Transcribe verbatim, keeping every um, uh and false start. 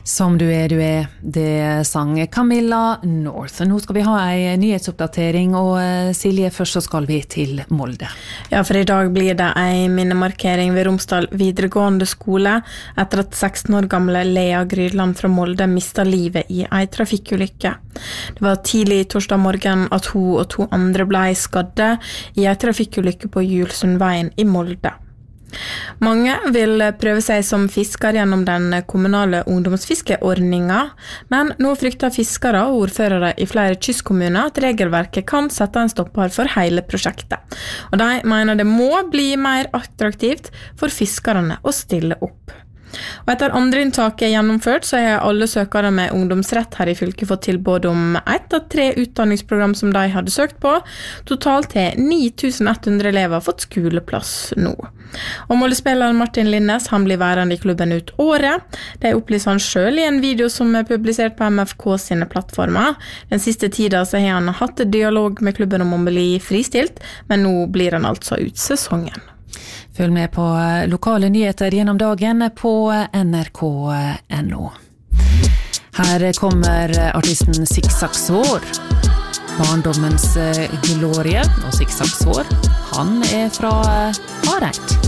Som du er, du er, det sang Camilla North. Nå skal vi ha en nyhetsoppdatering, og Silje, først så skal vi til Molde. Ja, for i dag blir det en minnemarkering ved Romsdal videregående skole etter at seksten år gamle Lea Grydland fra Molde mistet livet i en trafikkulykke. Det var tidlig torsdag morgen at hun og to andre ble skadde i en trafikkulykke på Julsundveien i Molde. Mange vil prøve seg som fisker gjennom den kommunale ungdomsfiskeordningen, men nå frykter fiskere og ordførere i flere kystkommuner at regelverket kan sette en stopper for hele prosjektet. Og de mener det må bli mer attraktivt for fiskerne å stille opp. Og etter andre inntaket er gjennomført, så har alle søkere med ungdomsrett her i fylket fått tilbud om ett av tre utdanningsprogram som de hadde søkt på. Totalt har ni tusen ett hundre elever fått skoleplass nå. Og målespilleren Martin Linnes, han blir værende i klubben ut året. Det opplyser han selv i en video som er publisert på M F K sine plattformer. Den siste tiden så har han hatt dialog med klubben om å bli fristilt, men nå blir han altså ut sesongen. Følg med på lokale nyheter gjennom dagen på N R K punkt N O. Her kommer artisten Zigzag Svår. Barndommens glorie og Zigzag Svår. Han er fra Hareid.